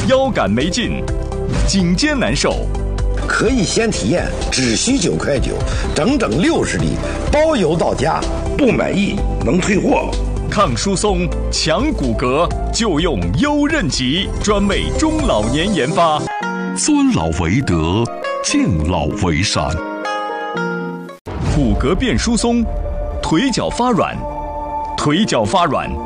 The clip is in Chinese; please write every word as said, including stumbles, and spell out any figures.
腰杆没劲，颈肩难受。 可以先体验，只需九块九，整整六十粒，包邮到家。不满意能退货。 抗疏松、强骨骼，就用优韧极，专为中老年研发。 尊老为德，敬老为善。 骨骼变疏松，腿脚发软，腿脚发软